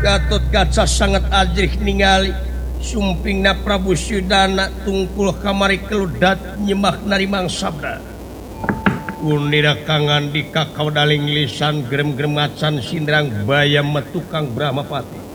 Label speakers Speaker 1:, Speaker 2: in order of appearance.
Speaker 1: Gatot Kaca sangat ajrih ningali sumpingna Prabu Sudana tungkul kamari keludat nyembah narimang sabda. Unira kangan di kakau daling lisan gerem-gerem acan sindrang bayam metukang Brahmapati.